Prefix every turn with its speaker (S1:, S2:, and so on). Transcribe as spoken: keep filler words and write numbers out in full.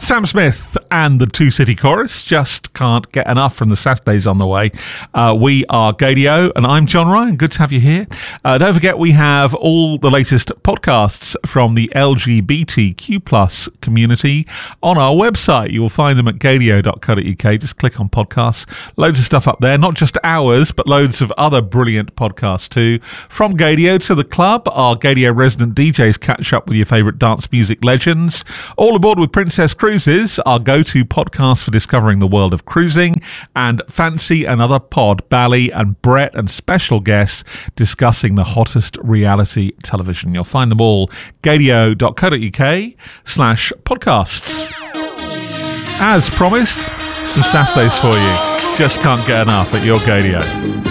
S1: Sam Smith and the Two City Chorus. Just can't get enough from the Saturdays on the way. Uh, we are Gaydio, and I'm John Ryan. Good to have you here. Uh, don't forget, we have all the latest podcasts from the L G B T Q plus community on our website. You will find them at gaydio dot co dot uk. Just click on podcasts. Loads of stuff up there, not just ours, but loads of other brilliant podcasts too. From Gaydio to the Club, our Gaydio resident D Js catch up with your favourite dance music legends. All Aboard with Princess Cruises, our go-to podcast for discovering the world of cruising, and Fancy Another Pod, Bally and Brett and special guests discussing the hottest reality television. You'll find them all gaydio dot co dot uk slash podcasts. As promised, some Saturdays for you. Just can't get enough at your Gaydio.